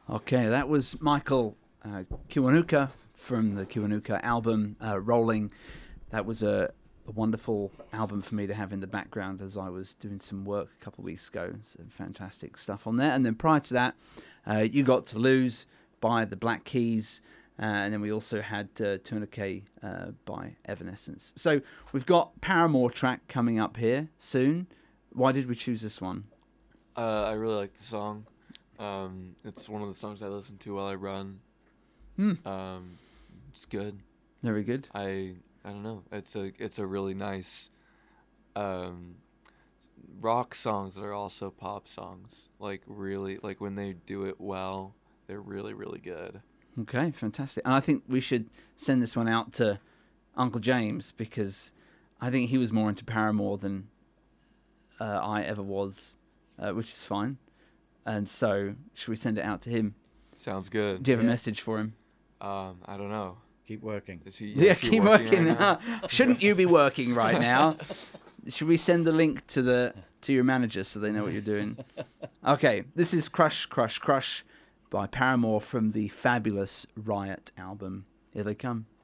Okay, that was Michael Kiwanuka from the Kiwanuka album, Rolling. That was a wonderful album for me to have in the background as I was doing some work a couple of weeks ago. Some fantastic stuff on there. And then prior to that, You Got to Lose by the Black Keys. And then we also had Tourniquet by Evanescence. So we've got Paramore track coming up here soon. Why did we choose this one? I really like the song. It's one of the songs I listen to while I run. It's good. Very good. I don't know. It's a really nice rock songs that are also pop songs. Like really, like when they do it well, they're really, really good. Okay, fantastic. And I think we should send this one out to Uncle James because I think he was more into Paramore than I ever was, which is fine. And so, should we send it out to him? Sounds good. Do you have a message for him? I don't know. Keep working. Is he? Yeah, is he keep working. right now? Shouldn't you be working right now? Should we send the link to your manager so they know what you're doing? Okay, this is Crush, Crush, Crush by Paramore from the fabulous Riot album. Here they come.